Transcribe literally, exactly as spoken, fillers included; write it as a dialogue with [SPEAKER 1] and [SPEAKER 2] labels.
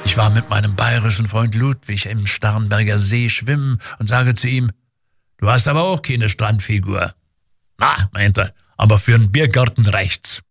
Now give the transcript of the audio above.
[SPEAKER 1] Ich war mit meinem bayerischen Freund Ludwig im Starnberger See schwimmen und sage zu ihm, du hast aber auch keine Strandfigur. Na, meint er, aber für einen Biergarten reicht's.